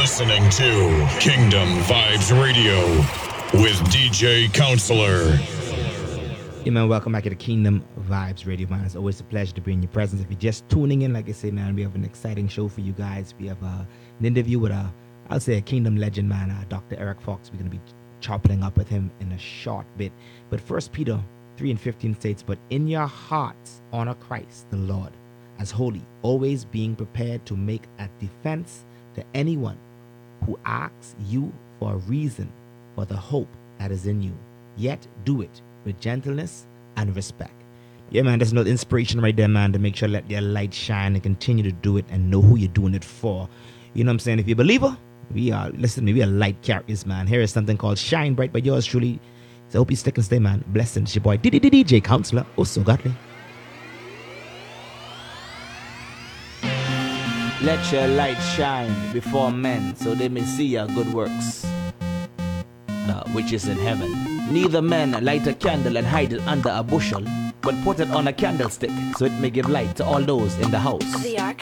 listening to Kingdom Vibes Radio with DJ Counselor. Hey man, welcome back to the Kingdom Vibes Radio, man. It's always a pleasure to be in your presence. If you're just tuning in, like I say, man, we have an exciting show for you guys. We have an interview with I'll say a Kingdom legend, man, Dr. Eric Fox. We're going to be chopping up with him in a short bit. But 1 Peter 3:15 states, but in your hearts honor Christ the Lord as holy, always being prepared to make a defense to anyone who asks you for a reason for the hope that is in you. Yet do it with gentleness and respect. Yeah, man, there's no inspiration right there, man, to make sure let your light shine and continue to do it and know who you're doing it for. You know what I'm saying? If you're a believer, we are light carriers, man. Here is something called Shine Bright by yours truly. So I hope you stick and stay, man. Blessings. It's your boy, DJ Counselor. Oh, so godly. Let your light shine before men, so they may see your good works, which is in heaven. Neither men light a candle and hide it under a bushel, but put it on a candlestick, so it may give light to all those in the house. The Ark